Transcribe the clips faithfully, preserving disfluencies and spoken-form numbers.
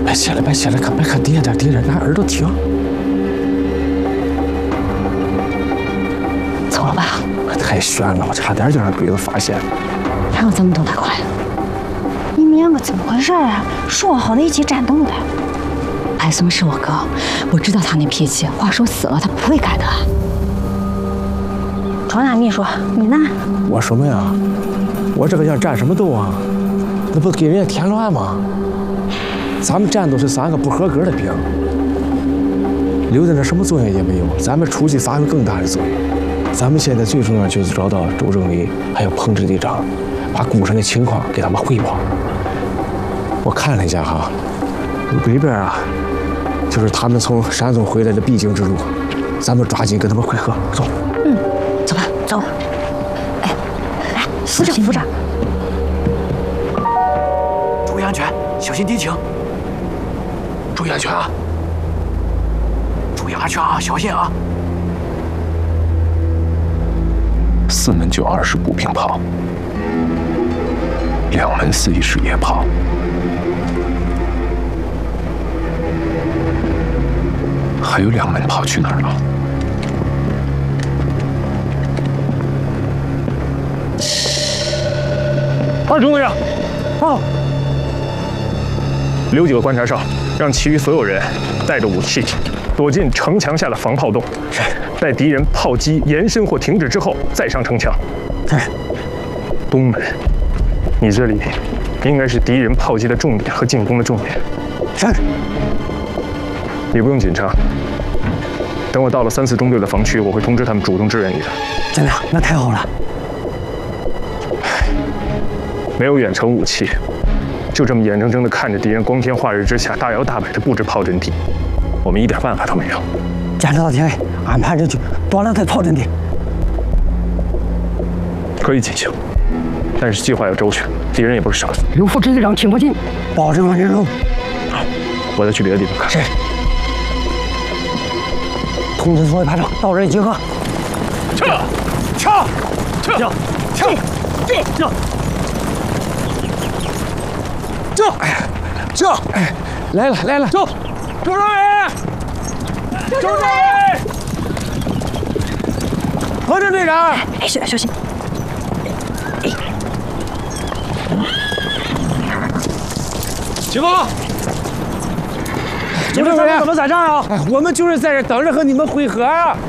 别歇了，别歇了，可别可低下点，低着，让耳朵听。 走了吧？ 太悬了，我差点就让鬼子发现。 哪有这么动太快？你们两个怎么回事啊？说好的一起战斗的。白松是我哥，我知道他那脾气，话说死了他不会改的。庄大秘书，你呢？ 我什么呀？我这个想战什么斗啊？那不给人家添乱吗？咱们战斗是三个不合格的兵，留在那什么作用也没有。咱们出去发挥更大的作用。咱们现在最重要就是找到周政委还有彭支队长，把古城的情况给他们汇报。我看了一下哈，北边啊，就是他们从山东回来的必经之路，咱们抓紧跟他们会合。走。 嗯，走吧，走。哎，来，扶着扶着。 注意安全，小心敌情。注意安全啊！注意安全啊！小心啊！ 四门九二式步兵炮，两门四一式野炮，还有两门炮去哪儿了？ 二中队长，啊！留几个观察哨，让其余所有人带着武器躲进城墙下的防炮洞。是。待敌人炮击延伸或停止之后，再上城墙。 是。 东门，你这里应该是敌人炮击的重点和进攻的重点。 是。 你不用紧张，等我到了三四中队的防区，我会通知他们主动支援你的。 真的？那太好了。 没有远程武器，就这么眼睁睁地看着敌人光天化日之下大摇大摆地布置炮阵地，我们一点办法都没有。 坚持到天黑，安排人去夺了他炮阵地。 可以进行，但是计划要周全，敌人也不是傻子。 刘副支队长听不进，保证完成。 我再去别的地方看。 是。通知所有排长，到人集合。 撤！撤！撤！撤！撤！撤！ 这，哎，这，哎，来了来了，走，周政委，周政委，何正队长， 哎，小小心，哎， 起风。周政委怎么在这儿啊？哎，我们就是在这等着和你们会合啊。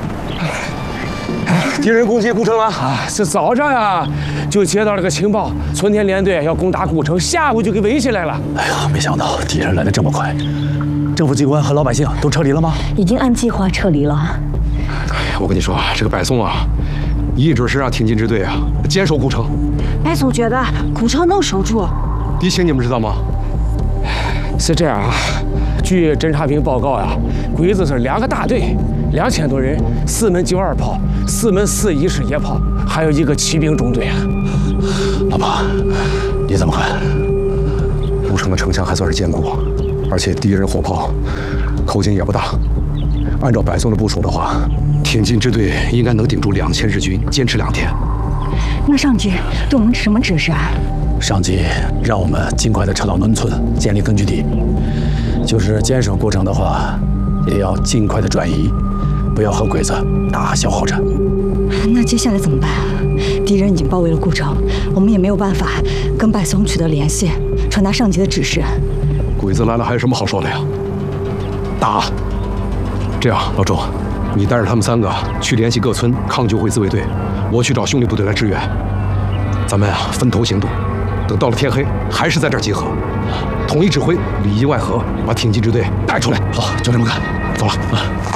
敌人攻击古城了啊！是早上呀，就接到了个情报，村田联队要攻打古城，下午就给围起来了。 哎呀，没想到敌人来得这么快。政府机关和老百姓都撤离了吗？ 已经按计划撤离了。 哎呀，我跟你说，这个白松啊，一直是让挺进支队啊坚守古城。 白松觉得古城能守住。 敌情你们知道吗？ 是这样啊，据侦察兵报告呀，鬼子是两个大队，两千多人，四门九二炮，四门四一式野炮，还有一个骑兵中队啊。 老婆，你怎么看？古城的城墙还算是坚固，而且敌人火炮口径也不大。按照白松的部署的话，挺进支队应该能顶住两千日军，坚持两天。 那上级对我们什么指示啊？ 上级让我们尽快的撤到农村，建立根据地。就是坚守古城的话，也要尽快的转移，不要和鬼子打消耗战。 那接下来怎么办？敌人已经包围了古城，我们也没有办法跟白松取得联系，传达上级的指示。 鬼子来了还有什么好说的呀？打！这样，老周，你带着他们三个去联系各村抗救会自卫队，我去找兄弟部队来支援。咱们啊，分头行动。等到了天黑，还是在这儿集合，统一指挥，里应外合，把挺进支队带出来。好，就这么干。走了啊。